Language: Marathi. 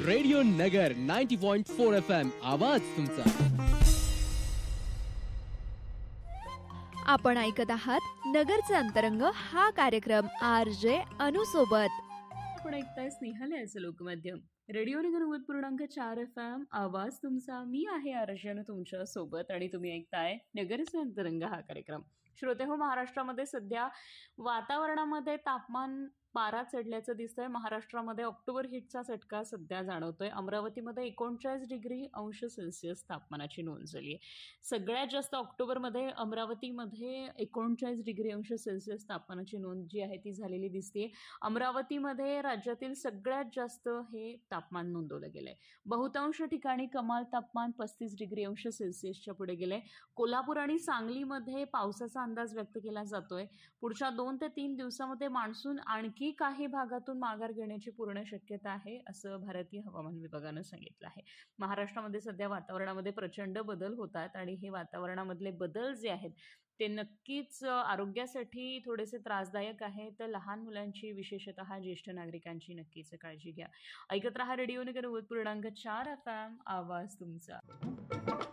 रेडिओ नगर 90.4 FM आवाज तुमचा. आपण ऐकत आहात नगरचे अंतरंग हा कार्यक्रम RJ अनु सोबत. आपण ऐकताय स्नेहालयाचं लोकमाध्यम रेडिओ नगर 90.4 FM आवाज तुमचा. मी आहे अर्जन तुमच्या सोबत आणि तुम्ही ऐकताय नगरचे अंतरंग हा कार्यक्रम. श्रोते हो, महाराष्ट्रामध्ये सध्या वातावरणामध्ये तापमान पारा चढल्याचं दिसतंय. महाराष्ट्रामध्ये ऑक्टोबर हिटचा चटका सध्या जाणवतोय. अमरावतीमध्ये 39°C तापमानाची नोंद झाली आहे. सगळ्यात जास्त ऑक्टोबरमध्ये अमरावतीमध्ये 39°C तापमानाची नोंद जी आहे ती झालेली दिसते. अमरावतीमध्ये राज्यातील सगळ्यात जास्त हे तापमान नोंदवलं गेलंय. बहुतांश ठिकाणी कमाल तापमान 35°C पुढे गेलंय. कोल्हापूर आणि सांगलीमध्ये पावसाचा अंदाज व्यक्त केला जातोय. पुढच्या 2 ते 3 दिवसामध्ये मान्सून आणखी काही भागातून माघार घेण्याची पूर्ण शक्यता आहे, असं भारतीय हवामान विभागानं सांगितलं आहे. महाराष्ट्रामध्ये सध्या वातावरणामध्ये प्रचंड बदल होत आहेत आणि हे वातावरणामधले बदल जे आहेत ते नक्कीच आरोग्यासाठी थोडेसे त्रासदायक आहे. तर लहान मुलांची, विशेषतः ज्येष्ठ नागरिकांची नक्कीच काळजी घ्या. ऐकत रहा रेडिओ नगर 90.4 FM आवाज तुमचा.